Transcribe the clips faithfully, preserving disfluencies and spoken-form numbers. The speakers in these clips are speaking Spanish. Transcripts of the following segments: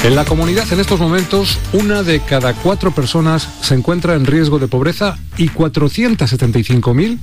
En la comunidad, en estos momentos, una de cada cuatro personas se encuentra en riesgo de pobreza y cuatrocientos setenta y cinco mil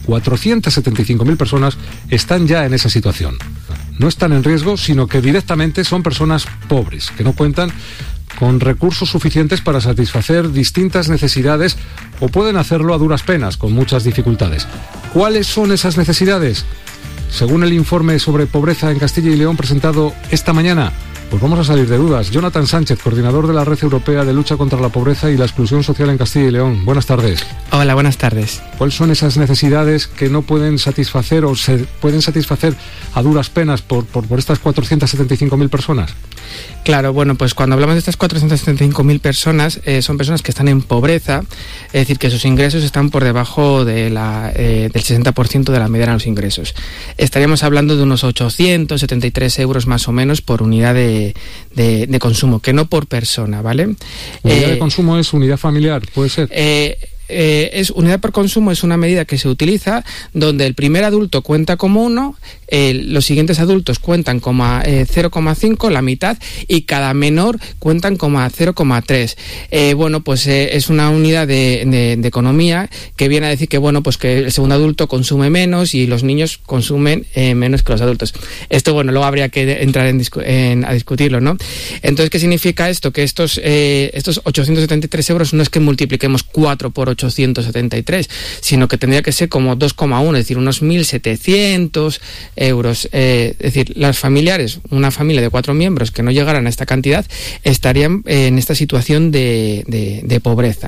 personas están ya en esa situación. No están en riesgo, sino que directamente son personas pobres, que no cuentan con recursos suficientes para satisfacer distintas necesidades o pueden hacerlo a duras penas, con muchas dificultades. ¿Cuáles son esas necesidades? Según el informe sobre pobreza en Castilla y León presentado esta mañana, pues vamos a salir de dudas. Jonathan Sánchez, coordinador de la Red Europea de Lucha contra la Pobreza y la Exclusión Social en Castilla y León. Buenas tardes. Hola, buenas tardes. ¿Cuáles son esas necesidades que no pueden satisfacer o se pueden satisfacer a duras penas por, por, por estas cuatrocientos setenta y cinco mil personas? Claro, bueno, pues cuando hablamos de estas cuatrocientos setenta y cinco mil personas, eh, son personas que están en pobreza, es decir, que sus ingresos están por debajo de la, eh, del sesenta por ciento de la mediana de los ingresos. Estaríamos hablando de unos ochocientos setenta y tres euros más o menos por unidad de, de, de consumo, que no por persona, ¿vale? ¿Unidad eh, de consumo es unidad familiar, puede ser? Eh, Eh, es unidad por consumo, es una medida que se utiliza donde el primer adulto cuenta como uno, eh, los siguientes adultos cuentan como eh, cero coma cinco, la mitad, y cada menor cuentan como cero coma tres. Eh, bueno, pues eh, es una unidad de, de, de economía que viene a decir que bueno, pues que el segundo adulto consume menos y los niños consumen eh, menos que los adultos. Esto, bueno, luego habría que entrar en, discu- en a discutirlo, ¿no? Entonces, ¿qué significa esto? Que estos, eh, estos ochocientos setenta y tres euros no es que multipliquemos cuatro por ochocientos setenta y tres, sino que tendría que ser como dos coma uno, es decir, unos mil setecientos euros. Eh, es decir, las familiares, una familia de cuatro miembros que no llegaran a esta cantidad, estarían eh, en esta situación de, de, de pobreza.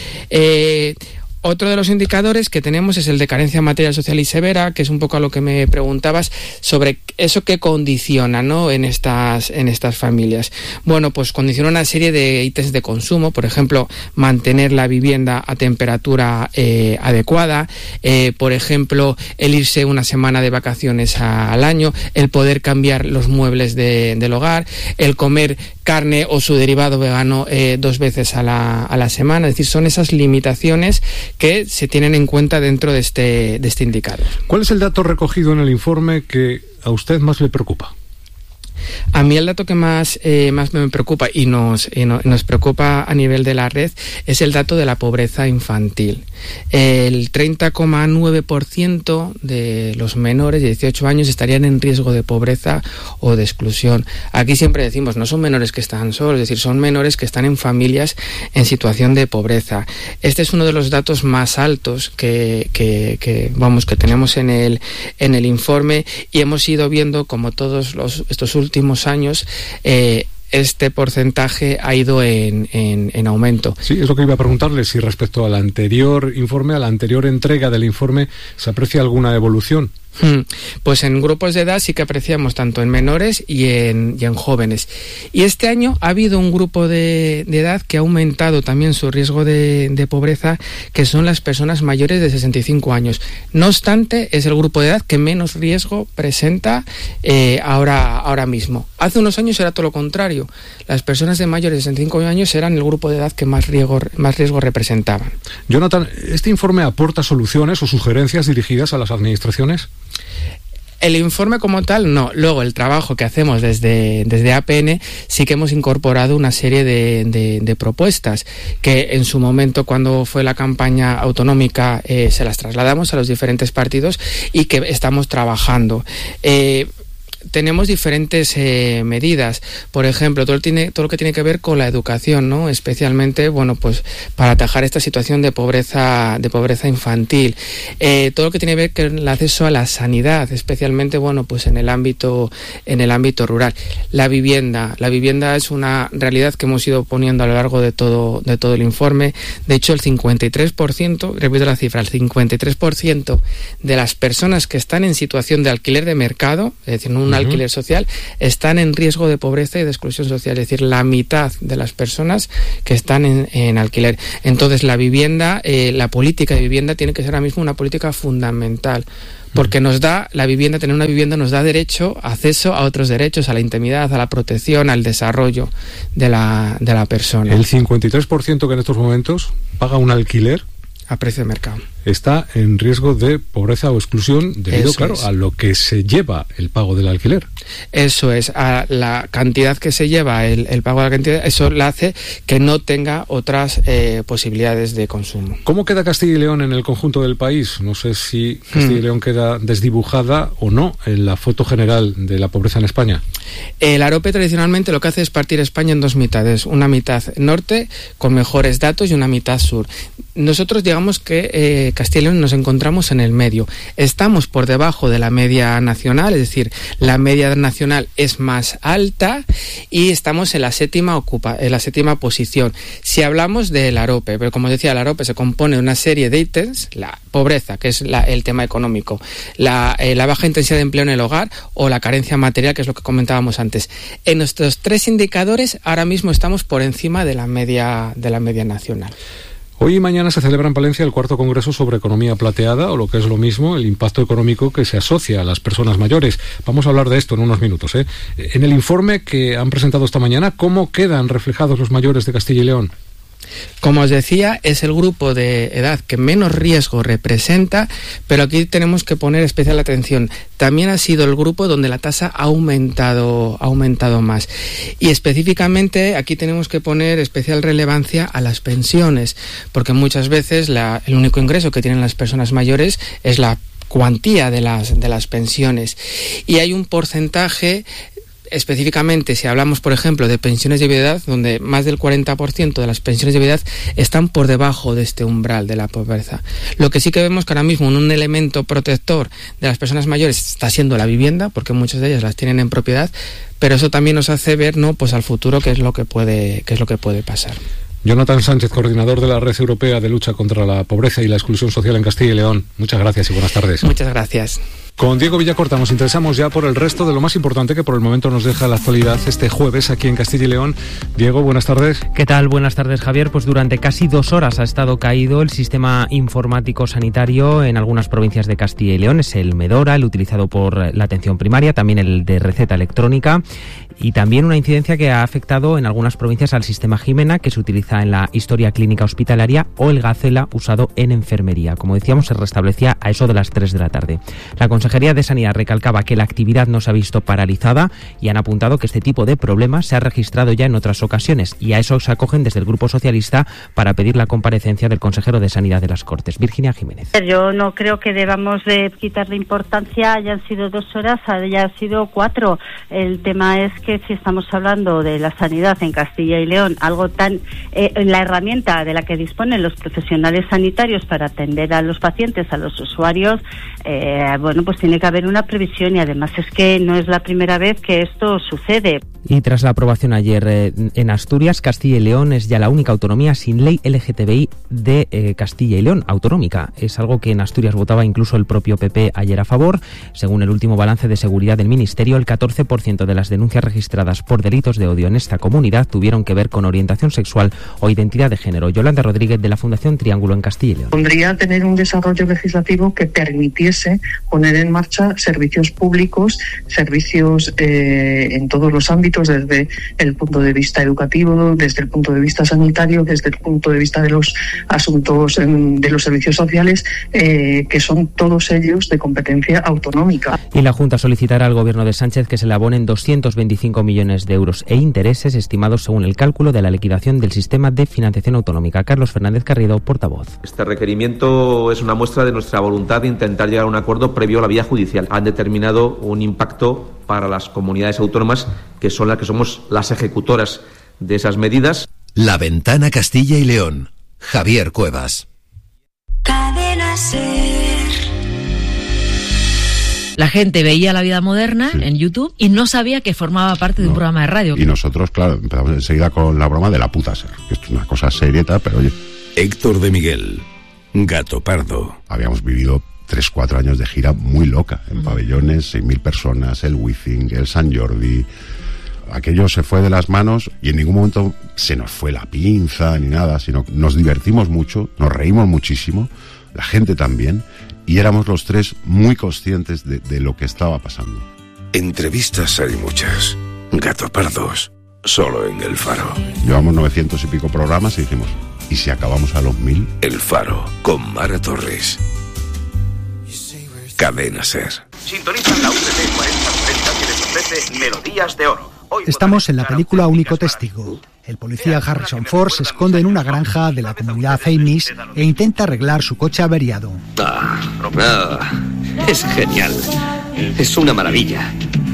Eh, Otro de los indicadores que tenemos es el de carencia material, social y severa, que es un poco a lo que me preguntabas sobre eso que condiciona, ¿no?, en estas en estas familias. Bueno, pues condiciona una serie de ítems de consumo, por ejemplo, mantener la vivienda a temperatura eh, adecuada, eh, por ejemplo, el irse una semana de vacaciones a, al año, el poder cambiar los muebles de, del hogar, el comer carne o su derivado vegano eh, dos veces a la, a la semana. Es decir, son esas limitaciones que se tienen en cuenta dentro de este, de este indicador. ¿Cuál es el dato recogido en el informe que a usted más le preocupa? A mí el dato que más, eh, más me preocupa y nos, y no, nos preocupa a nivel de la red es el dato de la pobreza infantil. El treinta coma nueve por ciento de los menores de dieciocho años estarían en riesgo de pobreza o de exclusión. Aquí siempre decimos, no son menores que están solos, es decir, son menores que están en familias en situación de pobreza. Este es uno de los datos más altos que, que, que vamos, que tenemos en el, en el informe, y hemos ido viendo como todos los, estos últimos últimos años eh, este porcentaje ha ido en, en, en aumento. Sí, es lo que iba a preguntarle, si respecto al anterior informe, a la anterior entrega del informe, ¿se aprecia alguna evolución? Pues en grupos de edad sí que apreciamos tanto en menores y en, y en jóvenes. Y este año ha habido un grupo de, de edad que ha aumentado también su riesgo de, de pobreza, que son las personas mayores de sesenta y cinco años. No obstante, es el grupo de edad que menos riesgo presenta eh, ahora, ahora mismo. Hace unos años era todo lo contrario. Las personas de mayores de sesenta y cinco años eran el grupo de edad que más riesgo, más riesgo representaban. Jonathan, ¿este informe aporta soluciones o sugerencias dirigidas a las administraciones? El informe como tal, no. Luego, el trabajo que hacemos desde, desde A P N, sí que hemos incorporado una serie de, de, de propuestas que en su momento, cuando fue la campaña autonómica, eh, se las trasladamos a los diferentes partidos y que estamos trabajando. Eh, Tenemos diferentes eh, medidas, por ejemplo, todo, tiene, todo lo que tiene que ver con la educación, ¿no? Especialmente, bueno, pues para atajar esta situación de pobreza, de pobreza infantil. Eh, todo lo que tiene que ver con el acceso a la sanidad, especialmente, bueno, pues en el ámbito, en el ámbito rural. La vivienda, la vivienda es una realidad que hemos ido poniendo a lo largo de todo, de todo el informe. De hecho, el cincuenta y tres por ciento, repito la cifra, el cincuenta y tres por ciento de las personas que están en situación de alquiler de mercado, es decir, un alquiler social, están en riesgo de pobreza y de exclusión social, es decir, la mitad de las personas que están en, en alquiler. Entonces, la vivienda, eh, la política de vivienda tiene que ser ahora mismo una política fundamental, porque nos da, la vivienda, tener una vivienda nos da derecho, acceso a otros derechos, a la intimidad, a la protección, al desarrollo de la, de la persona. ¿El cincuenta y tres por ciento que en estos momentos paga un alquiler? A precio de mercado. está en riesgo de pobreza o exclusión debido, Eso claro, es. a lo que se lleva el pago del alquiler. Eso es, a la cantidad que se lleva el, el pago de la cantidad, eso le hace que no tenga otras eh, posibilidades de consumo. ¿Cómo queda Castilla y León en el conjunto del país? No sé si Castilla y León queda desdibujada o no en la foto general de la pobreza en España. El AROPE tradicionalmente lo que hace es partir España en dos mitades, una mitad norte con mejores datos y una mitad sur. Nosotros digamos que eh, Castilla y León nos encontramos en el medio. Estamos por debajo de la media nacional, es decir, la media nacional es más alta y estamos en la séptima ocupa, en la séptima posición. Si hablamos del AROPE, pero como decía, el AROPE se compone de una serie de ítems, la pobreza, que es la, el tema económico, la, eh, la baja intensidad de empleo en el hogar o la carencia material, que es lo que comentábamos antes. En nuestros tres indicadores ahora mismo estamos por encima de la media, de la media nacional. Hoy y mañana se celebra en Palencia el cuarto congreso sobre economía plateada, o lo que es lo mismo, el impacto económico que se asocia a las personas mayores. Vamos a hablar de esto en unos minutos, ¿eh? En el informe que han presentado esta mañana, ¿cómo quedan reflejados los mayores de Castilla y León? Como os decía, es el grupo de edad que menos riesgo representa, pero aquí tenemos que poner especial atención. También ha sido el grupo donde la tasa ha aumentado, ha aumentado más. Y específicamente aquí tenemos que poner especial relevancia a las pensiones, porque muchas veces la, el único ingreso que tienen las personas mayores es la cuantía de las, de las pensiones. Y hay un porcentaje. Específicamente, si hablamos, por ejemplo, de pensiones de viudedad, donde más del cuarenta por ciento de las pensiones de viudedad están por debajo de este umbral de la pobreza. Lo que sí que vemos que ahora mismo un elemento protector de las personas mayores está siendo la vivienda, porque muchas de ellas las tienen en propiedad, pero eso también nos hace ver, ¿no?, pues al futuro qué es lo que puede, qué es lo que puede pasar. Jonathan Sánchez, coordinador de la Red Europea de Lucha contra la Pobreza y la Exclusión Social en Castilla y León. Muchas gracias y buenas tardes. Muchas gracias. Con Diego Villacorta nos interesamos ya por el resto de lo más importante que por el momento nos deja la actualidad este jueves aquí en Castilla y León. Diego, buenas tardes. ¿Qué tal? Buenas tardes, Javier. Pues durante casi dos horas ha estado caído el sistema informático sanitario en algunas provincias de Castilla y León. Es el Medora, el utilizado por la atención primaria, también el de receta electrónica y también una incidencia que ha afectado en algunas provincias al sistema Jimena, que se utiliza en la historia clínica hospitalaria, o el Gacela, usado en enfermería. Como decíamos, se restablecía a eso de las tres de la tarde. La Consejería de Sanidad recalcaba que la actividad no se ha visto paralizada y han apuntado que este tipo de problemas se ha registrado ya en otras ocasiones, y a eso se acogen desde el Grupo Socialista para pedir la comparecencia del consejero de Sanidad de las Cortes, Virginia Jiménez. Yo no creo que debamos de quitarle importancia, hayan sido dos horas, hayan sido cuatro. El tema es que si estamos hablando de la sanidad en Castilla y León, algo tan eh, la herramienta de la que disponen los profesionales sanitarios para atender a los pacientes, a los usuarios, eh, bueno, pues tiene que haber una previsión, y además es que no es la primera vez que esto sucede. Y tras la aprobación ayer eh, en Asturias, Castilla y León es ya la única autonomía sin ley L G T B I de eh, Castilla y León, autonómica. Es algo que en Asturias votaba incluso el propio P P ayer a favor. Según el último balance de seguridad del Ministerio, el catorce por ciento de las denuncias registradas por delitos de odio en esta comunidad tuvieron que ver con orientación sexual o identidad de género. Yolanda Rodríguez, de la Fundación Triángulo en Castilla y León. Pondría tener un desarrollo legislativo que permitiese poner en marcha servicios públicos, servicios eh, en todos los ámbitos, desde el punto de vista educativo, desde el punto de vista sanitario, desde el punto de vista de los asuntos de los servicios sociales, eh, que son todos ellos de competencia autonómica. Y la Junta solicitará al Gobierno de Sánchez que se le abonen doscientos veinticinco millones de euros e intereses estimados según el cálculo de la liquidación del sistema de financiación autonómica. Carlos Fernández Carrido, portavoz. Este requerimiento es una muestra de nuestra voluntad de intentar llegar a un acuerdo previo a la vía judicial. Han determinado un impacto para las comunidades autónomas, que son las que somos las ejecutoras de esas medidas. La Ventana Castilla y León. Javier Cuevas. Cadena Ser. La gente veía La Vida Moderna sí. en YouTube y no sabía que formaba parte de no. un programa de radio. Y nosotros, claro, empezamos enseguida con la broma de la puta Ser, que esto es una cosa serieta, pero oye. Héctor de Miguel, Gato Pardo. Habíamos vivido tres, cuatro años de gira muy loca, en uh-huh. pabellones, seis mil personas, el Wizzing, el San Jordi. Aquello se fue de las manos y en ningún momento se nos fue la pinza ni nada, sino nos divertimos mucho, nos reímos muchísimo, la gente también, y éramos los tres muy conscientes de, de lo que estaba pasando. Entrevistas hay muchas, Gato Pardos, solo en El Faro. Llevamos novecientos y pico programas y dijimos, ¿Y si acabamos a los mil? El Faro, con Mara Torres. Cadena SER. Sintonizan la U T C cuarenta sesenta que les ofrece Melodías de Oro. Hoy Estamos en la película Único Testigo. El policía Harrison Ford se esconde en una granja de la comunidad Amish e intenta arreglar su coche averiado. Ah, ah, es genial. Es una maravilla.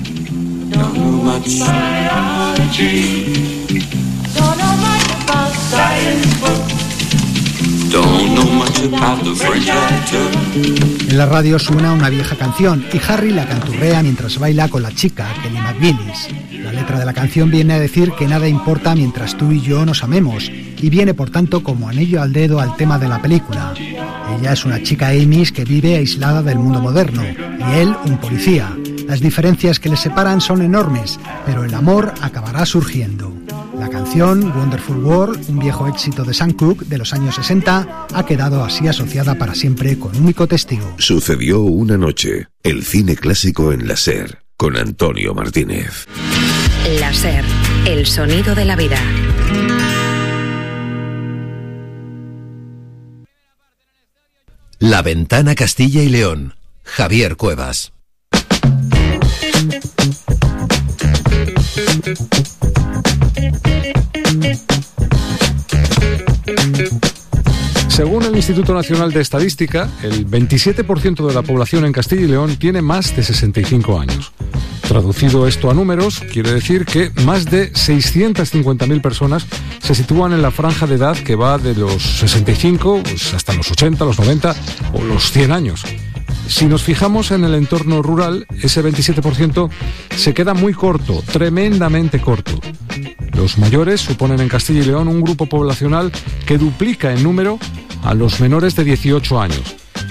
En la radio suena una vieja canción y Harry la canturrea mientras baila con la chica, Kelly McGillis. La letra de la canción viene a decir que nada importa mientras tú y yo nos amemos, y viene por tanto como anillo al dedo al tema de la película. Ella es una chica Amish que vive aislada del mundo moderno, y él un policía. Las diferencias que les separan son enormes, pero el amor acabará surgiendo. La canción Wonderful World, un viejo éxito de Sam Cooke de los años sesenta, ha quedado así asociada para siempre con Único Testigo. Sucedió una noche, el cine clásico en la SER, con Antonio Martínez. La SER, el sonido de la vida. La Ventana Castilla y León, Javier Cuevas. Según el Instituto Nacional de Estadística, el veintisiete por ciento de la población en Castilla y León tiene más de sesenta y cinco años. Traducido esto a números, quiere decir que más de seiscientas cincuenta mil personas se sitúan en la franja de edad que va de los sesenta y cinco pues, hasta los ochenta, los noventa o los cien años. Si nos fijamos en el entorno rural, ese veintisiete por ciento se queda muy corto, tremendamente corto. Los mayores suponen en Castilla y León un grupo poblacional que duplica en número a los menores de dieciocho años.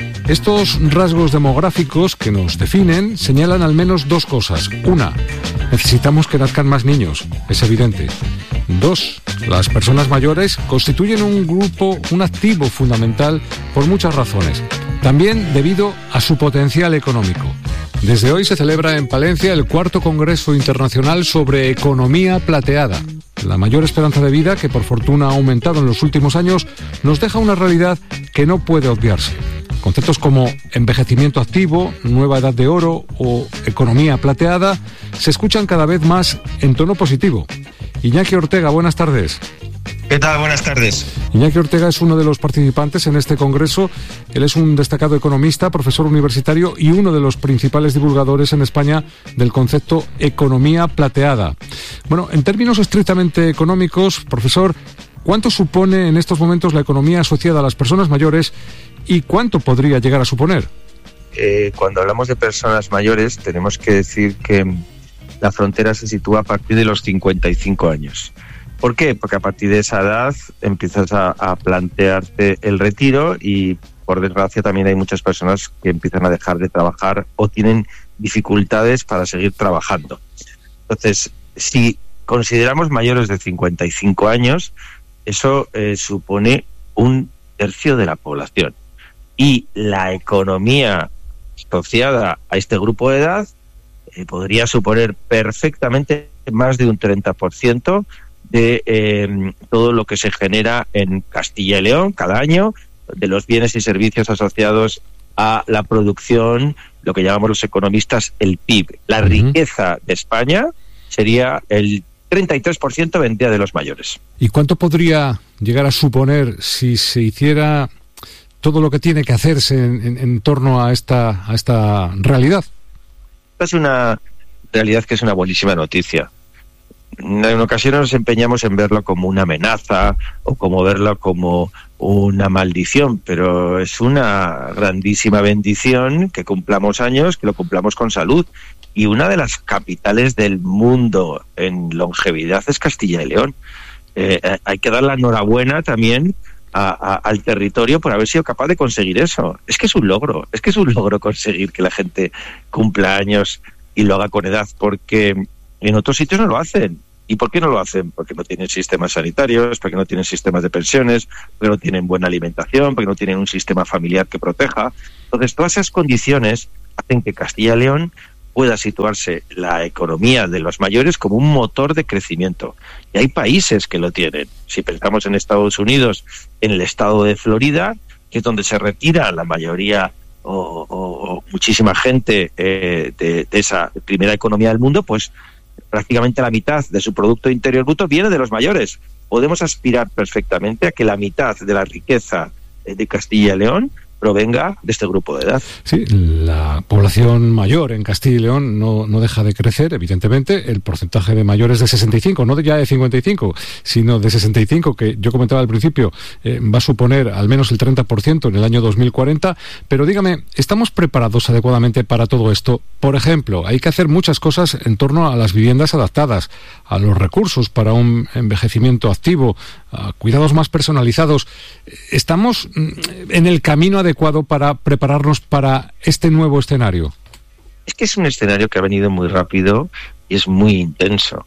Estos rasgos demográficos que nos definen señalan al menos dos cosas. Una, necesitamos que nazcan más niños, es evidente. Dos, las personas mayores constituyen un grupo, un activo fundamental por muchas razones. También debido a su potencial económico. Desde hoy se celebra en Palencia el cuarto Congreso Internacional sobre Economía Plateada. La mayor esperanza de vida, que por fortuna ha aumentado en los últimos años, nos deja una realidad que no puede obviarse. Conceptos como envejecimiento activo, nueva edad de oro o economía plateada se escuchan cada vez más en tono positivo. Iñaki Ortega, buenas tardes. ¿Qué tal? Buenas tardes. Iñaki Ortega es uno de los participantes en este congreso. Él es un destacado economista, profesor universitario y uno de los principales divulgadores en España del concepto economía plateada. Bueno, en términos estrictamente económicos, profesor, ¿cuánto supone en estos momentos la economía asociada a las personas mayores y cuánto podría llegar a suponer? Eh, cuando hablamos de personas mayores, tenemos que decir que la frontera se sitúa a partir de los cincuenta y cinco años. ¿Por qué? Porque a partir de esa edad empiezas a, a plantearte el retiro y, por desgracia, también hay muchas personas que empiezan a dejar de trabajar o tienen dificultades para seguir trabajando. Entonces, si consideramos mayores de cincuenta y cinco años, eso eh, supone un tercio de la población. Y la economía asociada a este grupo de edad eh, podría suponer perfectamente más de un treinta por ciento de eh, todo lo que se genera en Castilla y León cada año, de los bienes y servicios asociados a la producción, lo que llamamos los economistas el P I B. La uh-huh. riqueza de España sería el treinta y tres por ciento vendría de los mayores. ¿Y cuánto podría llegar a suponer si se hiciera todo lo que tiene que hacerse en, en, en torno a esta, a esta realidad? Esta es una realidad que es una buenísima noticia. En ocasiones nos empeñamos en verlo como una amenaza o como verlo como una maldición, pero es una grandísima bendición que cumplamos años, que lo cumplamos con salud. Y una de las capitales del mundo en longevidad es Castilla y León. Eh, hay que dar la enhorabuena también a, a, al territorio por haber sido capaz de conseguir eso. Es que es un logro, es que es un logro conseguir que la gente cumpla años y lo haga con edad, porque en otros sitios no lo hacen. ¿Y por qué no lo hacen? Porque no tienen sistemas sanitarios, porque no tienen sistemas de pensiones, porque no tienen buena alimentación, porque no tienen un sistema familiar que proteja. Entonces, todas esas condiciones hacen que Castilla y León pueda situarse la economía de los mayores como un motor de crecimiento. Y hay países que lo tienen. Si pensamos en Estados Unidos, en el estado de Florida, que es donde se retira la mayoría o, o, o muchísima gente eh, de, de esa primera economía del mundo, pues prácticamente la mitad de su Producto Interior Bruto viene de los mayores. Podemos aspirar perfectamente a que la mitad de la riqueza de Castilla y León provenga de este grupo de edad. Sí, la población mayor en Castilla y León no, no deja de crecer, evidentemente. El porcentaje de mayores de sesenta y cinco, no ya de cincuenta y cinco, sino de sesenta y cinco, que yo comentaba al principio, eh, va a suponer al menos el treinta por ciento en el año dos mil cuarenta. Pero dígame, ¿estamos preparados adecuadamente para todo esto? Por ejemplo, hay que hacer muchas cosas en torno a las viviendas adaptadas, a los recursos para un envejecimiento activo, a cuidados más personalizados. ¿Estamos en el camino adecuado para prepararnos para este nuevo escenario? Es que es un escenario que ha venido muy rápido y es muy intenso.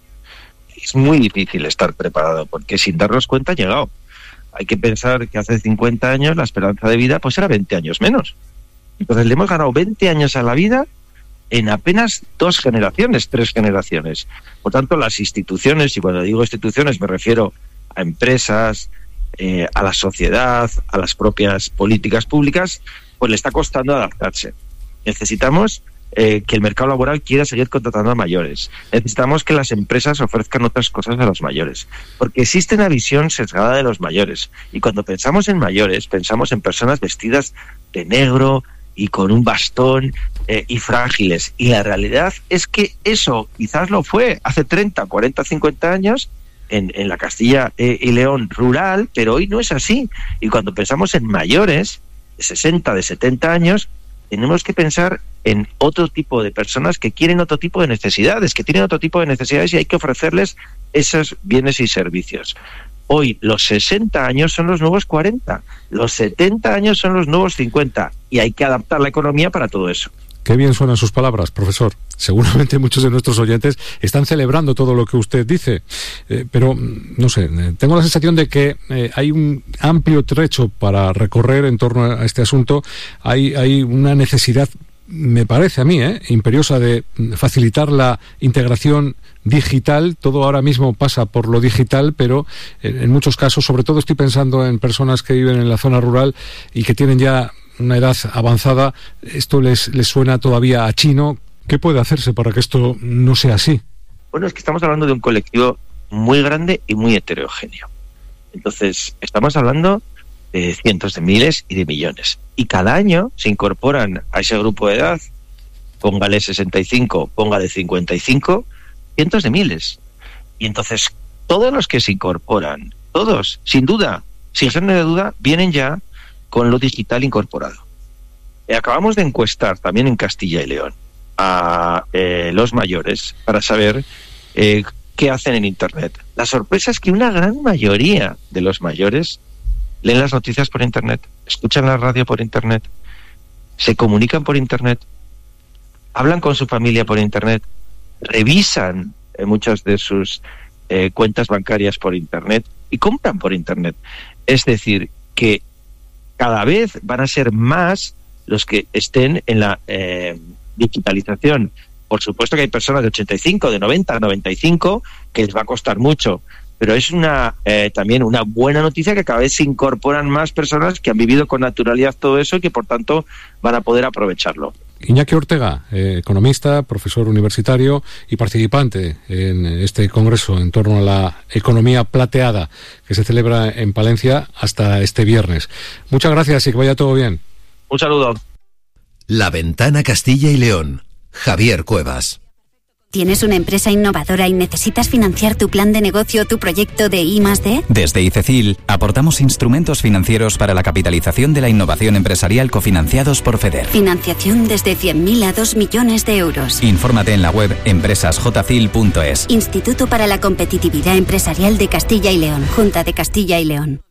Es muy difícil estar preparado porque sin darnos cuenta ha llegado. Hay que pensar que hace cincuenta años la esperanza de vida pues era veinte años menos. Entonces le hemos ganado veinte años a la vida en apenas dos generaciones, tres generaciones. Por tanto, las instituciones, y cuando digo instituciones me refiero a empresas, eh, a la sociedad, a las propias políticas públicas, pues le está costando adaptarse. Necesitamos eh, que el mercado laboral quiera seguir contratando a mayores. Necesitamos que las empresas ofrezcan otras cosas a los mayores. Porque existe una visión sesgada de los mayores. Y cuando pensamos en mayores, pensamos en personas vestidas de negro y con un bastón eh, y frágiles. Y la realidad es que eso quizás lo fue hace treinta, cuarenta, cincuenta años, En, en la Castilla eh, y León rural, pero hoy no es así. Y cuando pensamos en mayores de sesenta, de setenta años, tenemos que pensar en otro tipo de personas que quieren otro tipo de necesidades, que tienen otro tipo de necesidades y hay que ofrecerles esos bienes y servicios. Hoy los sesenta años son los nuevos cuarenta, los setenta años son los nuevos cincuenta y hay que adaptar la economía para todo eso. Qué bien suenan sus palabras, profesor. Seguramente muchos de nuestros oyentes están celebrando todo lo que usted dice, eh, pero no sé, tengo la sensación de que eh, hay un amplio trecho para recorrer en torno a este asunto. Hay, hay una necesidad, me parece a mí, eh, imperiosa de facilitar la integración digital. Todo ahora mismo pasa por lo digital, pero en, en muchos casos, sobre todo estoy pensando en personas que viven en la zona rural y que tienen ya una edad avanzada, esto les, les suena todavía a chino. ¿Qué puede hacerse para que esto no sea así? Bueno, es que estamos hablando de un colectivo muy grande y muy heterogéneo. Entonces, estamos hablando de cientos de miles y de millones. Y cada año se incorporan a ese grupo de edad, póngale sesenta y cinco, póngale cincuenta y cinco, cientos de miles. Y entonces, todos los que se incorporan, todos, sin duda, sin género de duda, vienen ya con lo digital incorporado. Eh, acabamos de encuestar también en Castilla y León a eh, los mayores para saber eh, qué hacen en Internet. La sorpresa es que una gran mayoría de los mayores leen las noticias por Internet, escuchan la radio por Internet, se comunican por Internet, hablan con su familia por Internet, revisan eh, muchas de sus eh, cuentas bancarias por Internet y compran por Internet. Es decir, que cada vez van a ser más los que estén en la eh, digitalización. Por supuesto que hay personas de ochenta y cinco, de noventa, noventa y cinco, que les va a costar mucho, pero es una eh, también una buena noticia que cada vez se incorporan más personas que han vivido con naturalidad todo eso y que por tanto van a poder aprovecharlo. Iñaki Ortega, eh, economista, profesor universitario y participante en este congreso en torno a la economía plateada que se celebra en Palencia hasta este viernes. Muchas gracias y que vaya todo bien. Un saludo. La Ventana Castilla y León. Javier Cuevas. ¿Tienes una empresa innovadora y necesitas financiar tu plan de negocio o tu proyecto de I más D? Desde ICECIL aportamos instrumentos financieros para la capitalización de la innovación empresarial cofinanciados por FEDER. Financiación desde cien mil a dos millones de euros. Infórmate en la web empresas j c i l punto es. Instituto para la Competitividad Empresarial de Castilla y León. Junta de Castilla y León.